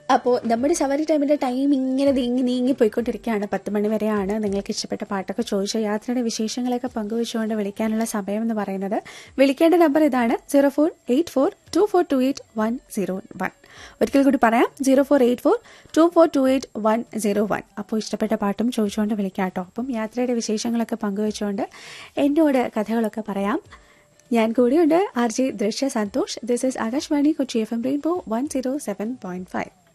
അപ്പോൾ നമ്മുടെ സവാരി ടൈമിൻ്റെ ടൈം ഇങ്ങനെ നീങ്ങി പോയിക്കൊണ്ടിരിക്കുകയാണ്. 10 മണി വരെയാണ്. നിങ്ങൾക്ക് ഇഷ്ടപ്പെട്ട പാട്ടൊക്കെ ചോദിച്ച യാത്രയുടെ വിശേഷങ്ങളൊക്കെ പങ്കുവെച്ചുകൊണ്ട് വിളിക്കാനുള്ള സമയം എന്ന് പറയുന്നത്. വിളിക്കേണ്ട നമ്പർ ഇതാണ് 04842428 ഒരിക്കൽ കൂടി പറയാം 04842428 അപ്പോൾ ഇഷ്ടപ്പെട്ട പാട്ടും ചോദിച്ചുകൊണ്ട് വിളിക്കാം കേട്ടോ. അപ്പം യാത്രയുടെ വിശേഷങ്ങളൊക്കെ പങ്കുവെച്ചുകൊണ്ട് എന്നോട് കഥകളൊക്കെ പറയാം. ഞാൻ കൂടിയുണ്ട് RJ ദൃശ്യ Santhosh. This is Akashvani Kochi FM rainbow 107.5.